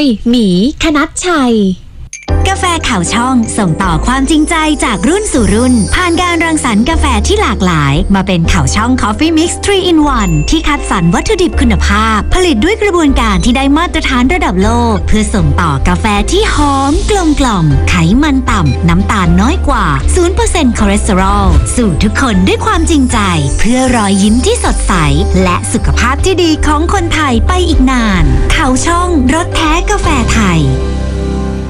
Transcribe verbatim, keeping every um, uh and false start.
ยหมีคณัชชัยกาแฟข่าวช่องส่งต่อความจริงใจจากรุ่นสู่รุ่นผ่านการรังสรรค์กาแฟที่หลากหลายมาเป็นข่าวช่อง Coffee Mix ทรี อิน วัน ที่คัดสรรวัตถุดิบคุณภาพผลิตด้วยกระบวนการที่ได้มาตรฐานระดับโลกเพื่อส่งต่อกาแฟที่หอมกลมกล่อมไขมันต่ำน้ำตาลน้อยกว่า ศูนย์เปอร์เซ็นต์ คอเลสเตอรอลสู่ทุกคนด้วยความจริงใจเพื่อรอยยิ้มที่สดใสและสุขภาพที่ดีของคนไทยไปอีกนานข่าวช่องรสแท้กาแฟไทย